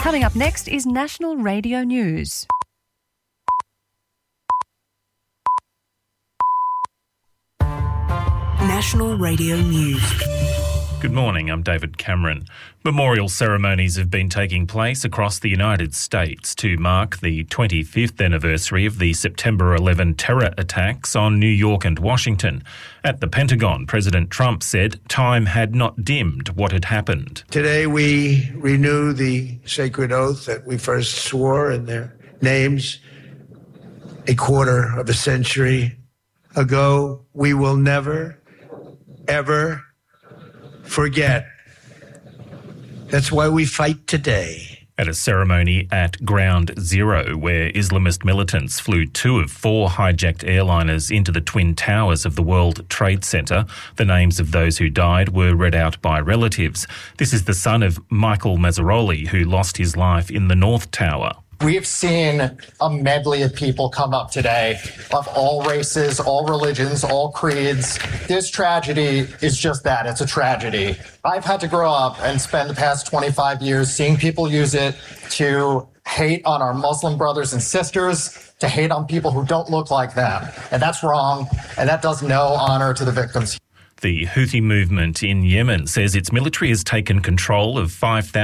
Coming up next is National Radio News. National Radio News. Good morning, I'm David Cameron. Memorial ceremonies have been taking place across the United States to mark the 25th anniversary of the September 11 terror attacks on New York and Washington. At the Pentagon, President Trump said time had not dimmed what had happened. Today we renew the sacred oath that we first swore in their names a quarter of a century ago. We will never, ever forget. That's why we fight today. At a ceremony at Ground Zero, where Islamist militants flew 2 of 4 hijacked airliners into the Twin Towers of the World Trade Center, the names of those who died were read out by relatives. This is the son of Michael Mazzaroli, who lost his life in the North Tower. We've seen a medley of people come up today of all races, all religions, all creeds. This tragedy is just that. It's a tragedy. I've had to grow up and spend the past 25 years seeing people use it to hate on our Muslim brothers and sisters, to hate on people who don't look like them. And that's wrong, and that does no honor to the victims. The Houthi movement in Yemen says its military has taken control of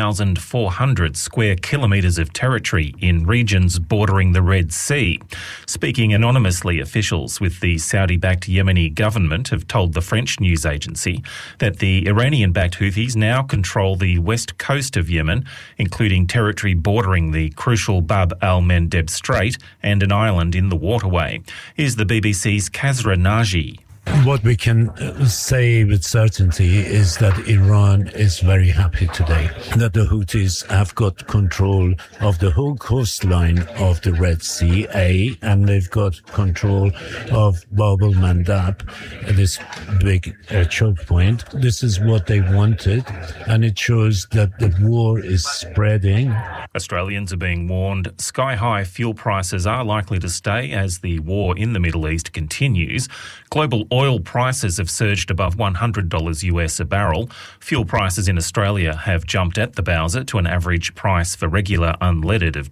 5,400 square kilometres of territory in regions bordering the Red Sea. Speaking anonymously, officials with the Saudi-backed Yemeni government have told the French news agency that the Iranian-backed Houthis now control the west coast of Yemen, including territory bordering the crucial Bab al-Mandeb Strait and an island in the waterway. Here's the BBC's Kazra Naji. What we can say with certainty is that Iran is very happy today, that the Houthis have got control of the whole coastline of the Red Sea, and they've got control of Bab al-Mandab, this big choke point. This is what they wanted, and it shows that the war is spreading. Australians are being warned sky-high fuel prices are likely to stay as the war in the Middle East continues. Global oil prices have surged above $100 US a barrel. Fuel prices in Australia have jumped at the bowser to an average price for regular unleaded of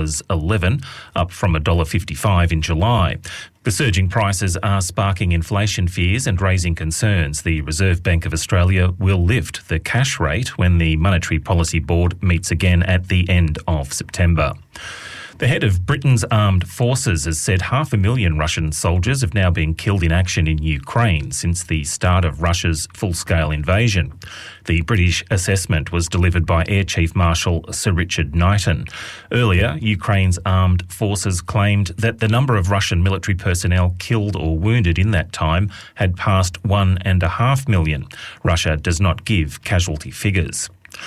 $2.11, up from $1.55 in July. The surging prices are sparking inflation fears and raising concerns. The Reserve Bank of Australia will lift the cash rate when the Monetary Policy Board meets again at the end of September. The head of Britain's armed forces has said 500,000 Russian soldiers have now been killed in action in Ukraine since the start of Russia's full-scale invasion. The British assessment was delivered by Air Chief Marshal Sir Richard Knighton. Earlier, Ukraine's armed forces claimed that the number of Russian military personnel killed or wounded in that time had passed 1.5 million. Russia does not give casualty figures.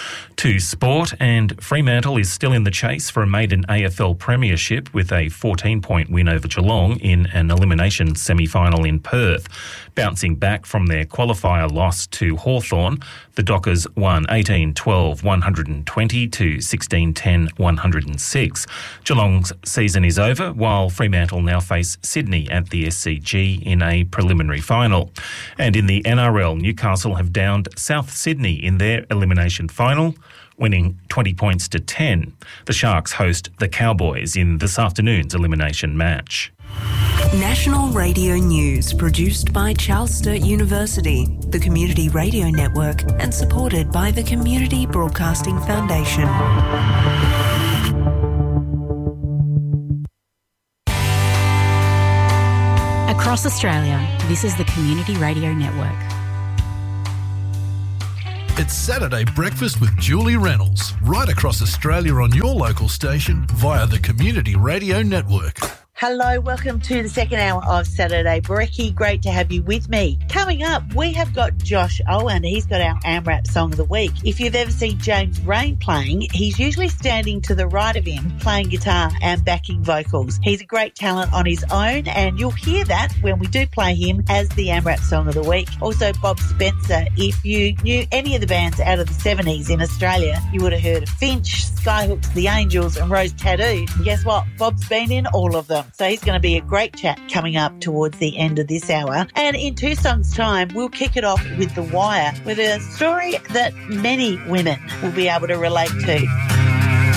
To sport, and Fremantle is still in the chase for a maiden AFL premiership with a 14-point win over Geelong in an elimination semi-final in Perth. Bouncing back from their qualifier loss to Hawthorn, the Dockers won 18-12, 120 to 16-10, 106. Geelong's season is over, while Fremantle now face Sydney at the SCG in a preliminary final. And in the NRL, Newcastle have downed South Sydney in their elimination final, winning 20 points to 10. The Sharks host the Cowboys in this afternoon's elimination match. National Radio News, produced by Charles Sturt University, the Community Radio Network, and supported by the Community Broadcasting Foundation. Across Australia, this is the Community Radio Network. It's Saturday Breakfast with Julie Reynolds, right across Australia on your local station via the Community Radio Network. Hello, welcome to the second hour of Saturday Brekkie. Great to have you with me. Coming up, we have got Josh Owen. He's got our AMRAP Song of the Week. If you've ever seen James Rain playing, he's usually standing to the right of him, playing guitar and backing vocals. He's a great talent on his own, and you'll hear that when we do play him as the AMRAP Song of the Week. Also, Bob Spencer. If you knew any of the bands out of the 70s in Australia, you would have heard of Finch, Skyhooks, The Angels and Rose Tattoo. And guess what? Bob's been in all of them. So he's going to be a great chat coming up towards the end of this hour. And in 2 songs' time, we'll kick it off with The Wire, with a story that many women will be able to relate to.